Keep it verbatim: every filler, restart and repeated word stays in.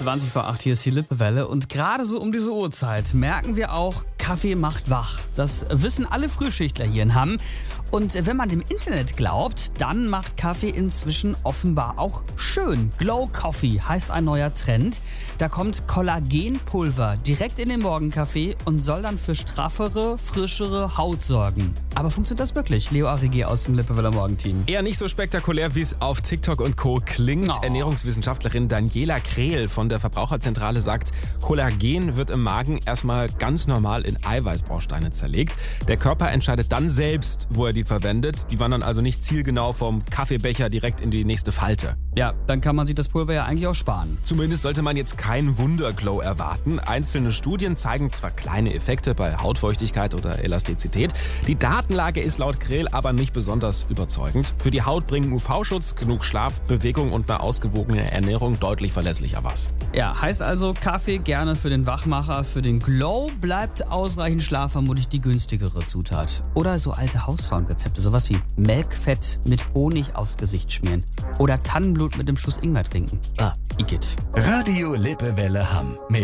zwanzig vor acht, hier ist die Lippewelle. Und gerade so um diese Uhrzeit merken wir auch, Kaffee macht wach. Das wissen alle Frühschichtler hier in Hamm. Und wenn man dem Internet glaubt, dann macht Kaffee inzwischen offenbar auch schön. Glow Coffee heißt ein neuer Trend. Da kommt Kollagenpulver direkt in den Morgenkaffee und soll dann für straffere, frischere Haut sorgen. Aber funktioniert das wirklich? Leo Arrighi aus dem Lippeweller Morgenteam. Eher nicht so spektakulär, wie es auf TikTok und Co. klingt. Oh. Ernährungswissenschaftlerin Daniela Krehl von der Verbraucherzentrale sagt, Kollagen wird im Magen erstmal ganz normal in Eiweißbausteine zerlegt. Der Körper entscheidet dann selbst, wo er die verwendet. Die wandern also nicht zielgenau vom Kaffeebecher direkt in die nächste Falte. Ja, dann kann man sich das Pulver ja eigentlich auch sparen. Zumindest sollte man jetzt keinen Wunderglow erwarten. Einzelne Studien zeigen zwar kleine Effekte bei Hautfeuchtigkeit oder Elastizität. Die Datenlage ist laut Krehl aber nicht besonders überzeugend. Für die Haut bringen U V-Schutz, genug Schlaf, Bewegung und eine ausgewogene Ernährung deutlich verlässlicher was. Ja, heißt also Kaffee gerne für den Wachmacher. Für den Glow bleibt ausreichend Schlaf vermutlich die günstigere Zutat. Oder so alte Hausfrauenrezepte, sowas wie Melkfett mit Honig aufs Gesicht schmieren. Oder Tannenblut mit dem Schuss Ingwer trinken. Ah, igitt. Radio Lippewelle Hamm. Mit